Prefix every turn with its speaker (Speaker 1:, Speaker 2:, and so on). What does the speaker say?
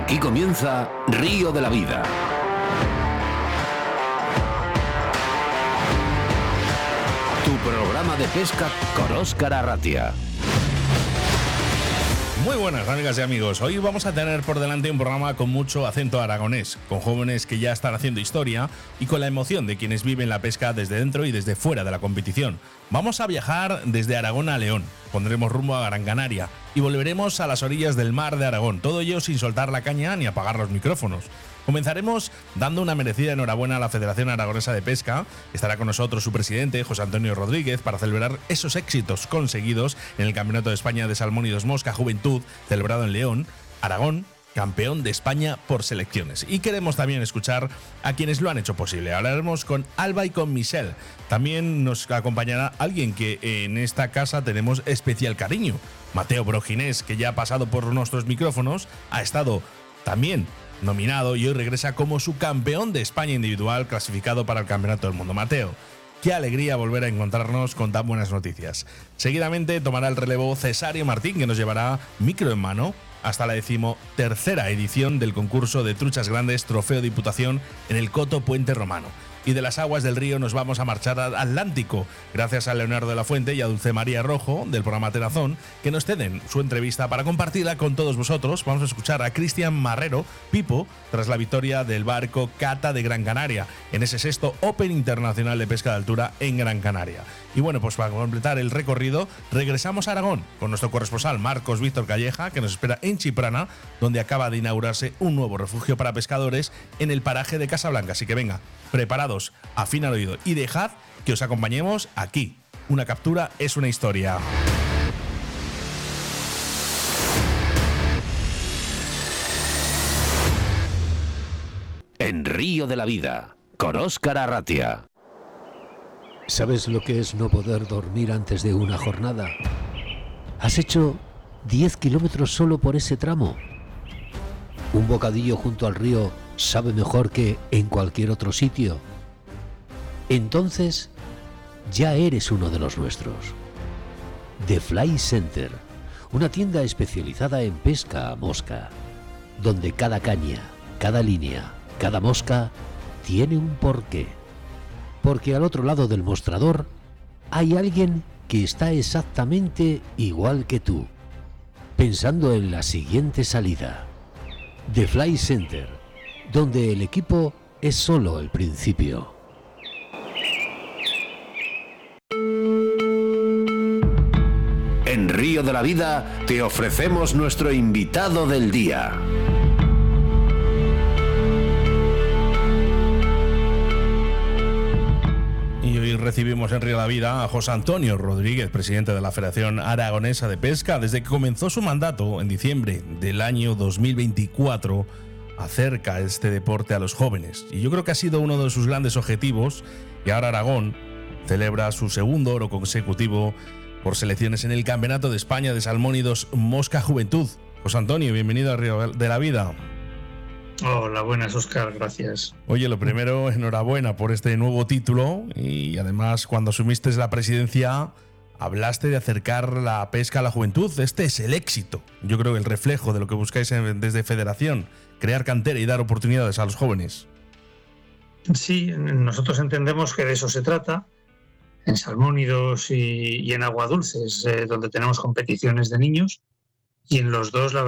Speaker 1: Aquí comienza Río de la Vida. Tu programa de pesca con Óscar Arratia.
Speaker 2: Muy buenas amigas y amigos, hoy vamos a tener por delante un programa con mucho acento aragonés, con jóvenes que ya están haciendo historia y con la emoción de quienes viven la pesca desde dentro y desde fuera de la competición. Vamos a viajar desde Aragón a León, pondremos rumbo a Gran Canaria y volveremos a las orillas del mar de Aragón, todo ello sin soltar la caña ni apagar los micrófonos. Comenzaremos dando una merecida enhorabuena a la Federación Aragonesa de Pesca. Estará con nosotros su presidente, José Antonio Rodríguez, para celebrar esos éxitos conseguidos en el Campeonato de España de Salmón y Dos Mosca Juventud, celebrado en León, Aragón, campeón de España por selecciones. Y queremos también escuchar a quienes lo han hecho posible. Hablaremos con Alba y con Michelle. También nos acompañará alguien que en esta casa tenemos especial cariño, Mateo Broginés, que ya ha pasado por nuestros micrófonos, ha estado también nominado y hoy regresa como subcampeón de España individual clasificado para el Campeonato del Mundo. Mateo, qué alegría volver a encontrarnos con tan buenas noticias. Seguidamente tomará el relevo Cesario Martín, que nos llevará micro en mano hasta la 13ª edición del concurso de truchas grandes Trofeo Diputación en el Coto Puente Romano. Y de las aguas del río nos vamos a marchar al Atlántico, gracias a Leonardo de la Fuente y a Dulce María Rojo, del programa Tenazón, que nos ceden su entrevista para compartirla con todos vosotros. Vamos a escuchar a Cristian Marrero, Pipo, tras la victoria del barco Cata de Gran Canaria, en ese 6º Open Internacional de Pesca de Altura en Gran Canaria. Y bueno, pues para completar el recorrido, regresamos a Aragón, con nuestro corresponsal Marcos Víctor Calleja, que nos espera en Chiprana, donde acaba de inaugurarse un nuevo refugio para pescadores en el paraje de Casablanca. Así que venga, preparados, afina el oído y dejad que os acompañemos aquí. Una captura es una historia.
Speaker 1: En Río de la Vida, con Óscar Arratia.
Speaker 3: ¿Sabes lo que es no poder dormir antes de una jornada? ¿Has hecho 10 kilómetros solo por ese tramo? ¿Un bocadillo junto al río sabe mejor que en cualquier otro sitio? Entonces, ya eres uno de los nuestros. The Fly Center, una tienda especializada en pesca a mosca, donde cada caña, cada línea, cada mosca tiene un porqué. Porque al otro lado del mostrador hay alguien que está exactamente igual que tú, pensando en la siguiente salida. The Fly Center, donde el equipo es solo el principio.
Speaker 1: En Río de la Vida te ofrecemos nuestro invitado del día.
Speaker 2: Y hoy recibimos en Río de la Vida a José Antonio Rodríguez, presidente de la Federación Aragonesa de Pesca. Desde que comenzó su mandato en diciembre del año 2024, acerca este deporte a los jóvenes. Y yo creo que ha sido uno de sus grandes objetivos. Y ahora Aragón celebra su segundo oro consecutivo por selecciones en el Campeonato de España de Salmón y Dos Mosca Juventud. José Antonio, bienvenido a Río de la Vida.
Speaker 4: Hola, buenas, Óscar, gracias.
Speaker 2: Oye, lo primero, enhorabuena por este nuevo título y además cuando asumiste la presidencia hablaste de acercar la pesca a la juventud. Este es el éxito, yo creo, el reflejo de lo que buscáis desde Federación, crear cantera y dar oportunidades a los jóvenes.
Speaker 4: Sí, nosotros entendemos que de eso se trata. En salmónidos y en agua dulce es donde tenemos competiciones de niños y en los dos la